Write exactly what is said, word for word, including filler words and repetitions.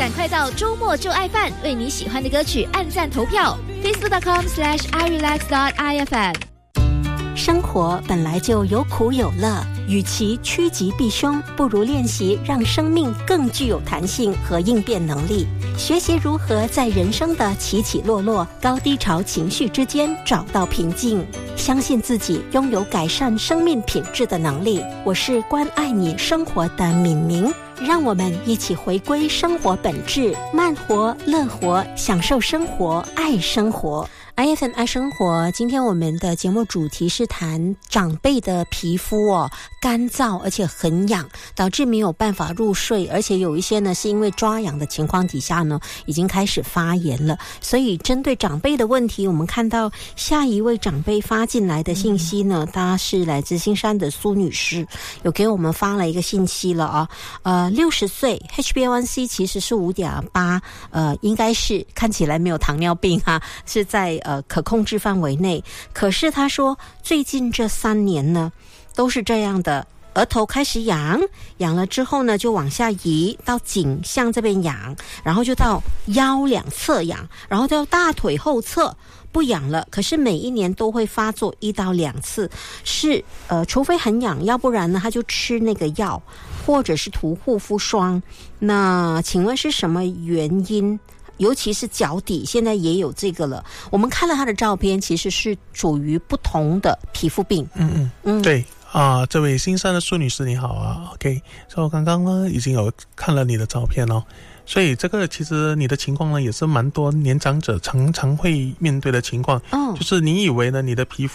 赶快到周末就爱饭为你喜欢的歌曲按赞投票 facebook dot com slash i relax dot i f m。 生活本来就有苦有乐，与其趋吉避凶，不如练习让生命更具有弹性和应变能力，学习如何在人生的起起落落、高低潮情绪之间找到平静，相信自己拥有改善生命品质的能力。我是关爱你生活的敏明，让我们一起回归生活本质，慢活、乐活，享受生活，爱生活。I F M 爱生活，今天我们的节目主题是谈长辈的皮肤哦，干燥而且很痒，导致没有办法入睡，而且有一些呢是因为抓痒的情况底下呢，已经开始发炎了。所以针对长辈的问题，我们看到下一位长辈发进来的信息呢，她是来自新山的苏女士，有给我们发了一个信息了啊，呃，六十岁 H b A one C 其实是 五点八， 呃，应该是看起来没有糖尿病哈、啊，是在呃，可控制范围内。可是他说最近这三年呢都是这样的，额头开始痒，痒了之后呢就往下移到颈项这边痒，然后就到腰两侧痒，然后到大腿后侧不痒了，可是每一年都会发作一到两次，是呃，除非很痒，要不然呢他就吃那个药或者是涂护肤霜。那请问是什么原因？尤其是脚底现在也有这个了，我们看了他的照片，其实是属于不同的皮肤病。 嗯嗯嗯，对啊、呃，这位新山的苏女士你好啊 ，OK， 所以我刚刚呢已经有看了你的照片哦，所以这个其实你的情况呢也是蛮多年长者常常会面对的情况，哦，就是你以为呢你的皮肤